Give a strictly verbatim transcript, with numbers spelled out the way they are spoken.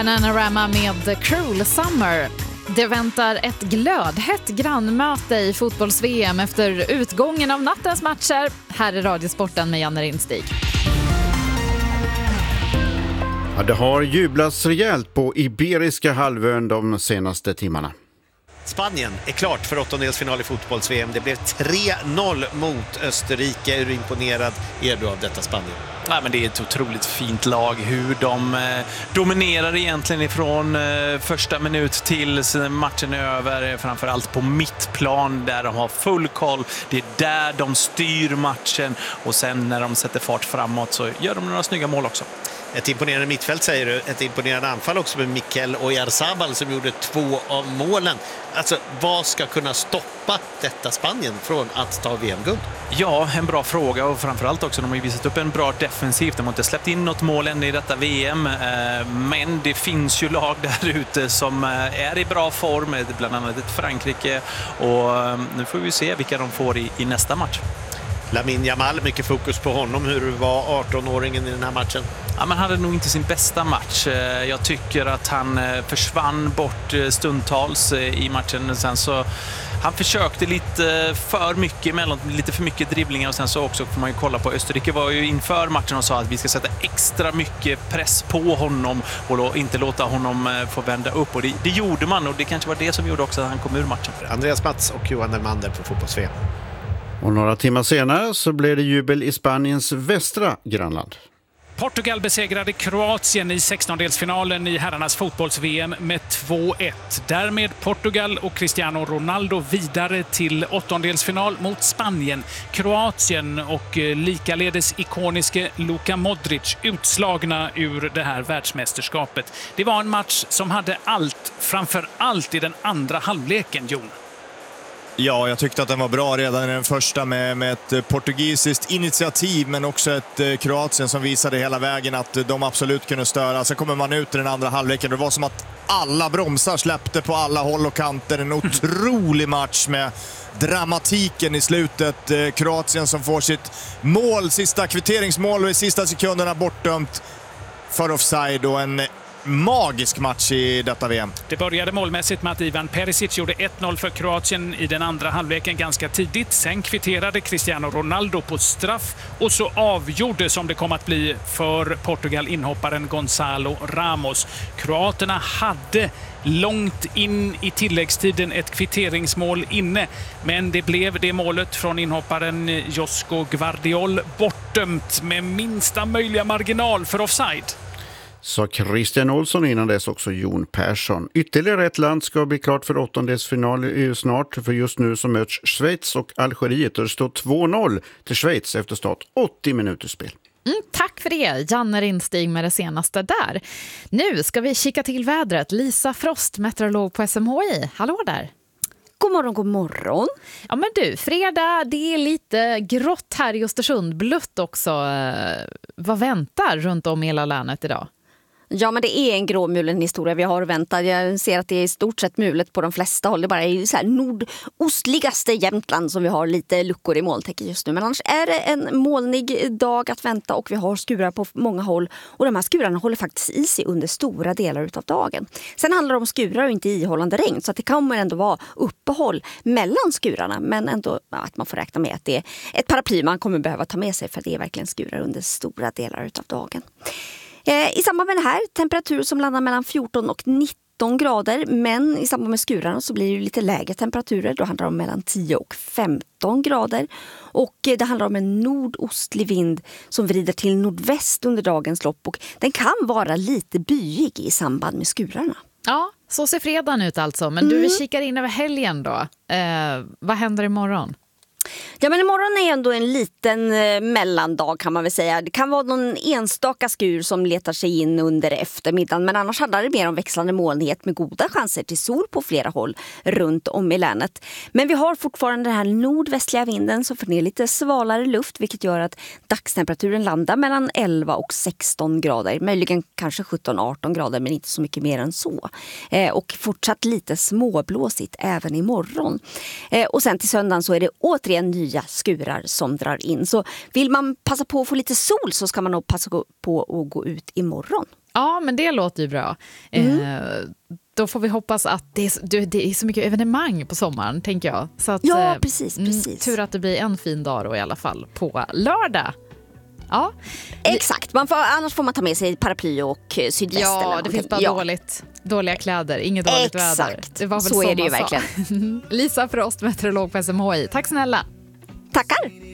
Bananarama med Cruel Summer. Det väntar ett glödhett grannmöte i fotbolls-V M efter utgången av nattens matcher. Här är Radiosporten med Janne Rinstig. Ja, det har jublats rejält på Iberiska halvön de senaste timmarna. Spanien är klart för åttondelsfinal i fotbolls-V M. Det blev tre noll mot Österrike. Är du imponerad är du av detta Spanien? Ja, men det är ett otroligt fint lag. Hur de eh, dominerar egentligen ifrån eh, första minut till matchen är över. Framförallt på mittplan där de har full koll. Det är där de styr matchen. Och sen när de sätter fart framåt så gör de några snygga mål också. Ett imponerande mittfält säger du. Ett imponerande anfall också med Mikel Oyarzabal som gjorde två av målen. Alltså, vad ska kunna stoppa detta Spanien från att ta V M-guld? Ja, en bra fråga och framförallt också de har ju visat upp en bra defensiv. De har inte släppt in något mål än i detta V M. Men det finns ju lag där ute som är i bra form, bland annat ett Frankrike. Och nu får vi se vilka de får i, i nästa match. Lamine Yamal, mycket fokus på honom. Hur var arton-åringen i den här matchen? Ja, man hade nog inte sin bästa match. Jag tycker att han försvann bort stundtals i matchen. Sen så han försökte lite för mycket mellan lite för mycket dribblingar och sen så också får man ju kolla på Österrike var ju inför matchen och sa att vi ska sätta extra mycket press på honom och inte låta honom få vända upp och det, det gjorde man och det kanske var det som gjorde också att han kom ur matchen. Andreas Mats och Johan Elmander på fotbolls-V M. Och några timmar senare så blev det jubel i Spaniens västra grannland. Portugal besegrade Kroatien i sextondelsfinalen i herrarnas fotbolls-V M med två ett. Därmed Portugal och Cristiano Ronaldo vidare till åttondelsfinal mot Spanien. Kroatien och likaledes ikoniske Luka Modric utslagna ur det här världsmästerskapet. Det var en match som hade allt, framför allt i den andra halvleken, Jon. Ja, jag tyckte att den var bra redan i den första med, med ett portugisiskt initiativ men också ett eh, Kroatien som visade hela vägen att de absolut kunde störa. Sen kommer man ut i den andra halvleken. Det var som att alla bromsar släppte på alla håll och kanter. En otrolig match med dramatiken i slutet. Eh, Kroatien som får sitt mål, sista kvitteringsmål och i sista sekunderna bortdömt för offside och en magisk match i detta V M. Det började målmässigt med att Ivan Perisic gjorde ett noll för Kroatien i den andra halvleken ganska tidigt. Sen kvitterade Cristiano Ronaldo på straff och så avgjorde som det kom att bli för Portugal inhopparen Gonzalo Ramos. Kroaterna hade långt in i tilläggstiden ett kvitteringsmål inne, men det blev det målet från inhopparen Josko Gvardiol bortdömt med minsta möjliga marginal för offside. Så Christian Olsson innan dess också Jon Persson. Ytterligare ett land ska bli klart för åttondelsfinal snart, för just nu så möts Schweiz och Algeriet och det står två noll till Schweiz efter start åttio minuters spel. Mm, tack för det, Janne Rinstig med det senaste där. Nu ska vi kika till vädret. Lisa Frost, meteorolog på S M H I. Hallå där. God morgon, god morgon. Ja men du, fredag, det är lite grått här i Östersund. Blött också. Vad väntar runt om hela länet idag? Ja, men det är en gråmulen historia vi har väntat. Jag ser att det är i stort sett mulet på de flesta håll. Det bara är så här nordostligaste Jämtland som vi har lite luckor i molntäcket just nu. Men annars är det en molnig dag att vänta och vi har skurar på många håll. Och de här skurarna håller faktiskt i sig under stora delar av dagen. Sen handlar det om skurar och inte ihållande regn. Så att det kommer ändå vara uppehåll mellan skurarna. Men ändå att man får räkna med att det är ett paraply man kommer behöva ta med sig. För det är verkligen skurar under stora delar av dagen. I samband med det här, temperatur som landar mellan fjorton och nitton grader, men i samband med skurarna så blir det lite lägre temperaturer. Då handlar det om mellan tio och femton grader och det handlar om en nordostlig vind som vrider till nordväst under dagens lopp och den kan vara lite byig i samband med skurarna. Ja, så ser fredagen ut alltså. Men du, vi kikar in över helgen då. Eh, vad händer imorgon? Ja, men imorgon är ändå en liten eh, mellandag kan man väl säga. Det kan vara någon enstaka skur som letar sig in under eftermiddagen. Men annars handlar det mer om växlande molnighet med goda chanser till sol på flera håll runt om i länet. Men vi har fortfarande den här nordvästliga vinden som får ner lite svalare luft. Vilket gör att dagstemperaturen landar mellan elva och sexton grader. Möjligen kanske sjutton arton grader men inte så mycket mer än så. Eh, och fortsatt lite småblåsigt även imorgon. Eh, och sen till söndagen så är det återigen nya skurar som drar in. Så vill man passa på att få lite sol så ska man nog passa på att gå ut imorgon. Ja, men det låter ju bra. Mm. Eh, då får vi hoppas att det är, det är så mycket evenemang på sommaren, tänker jag. Så att, ja, precis, precis. Mm, tur att det blir en fin dag då i alla fall på lördag. Ja. Exakt, man får, annars får man ta med sig paraply och sydväst. Ja, eller det finns bara ja. dåligt, dåliga kläder, inget dåligt Exakt. väder. Det var väl så är det ju verkligen. Lisa Frost, meteorolog på S M H I. Tack snälla. Tackar.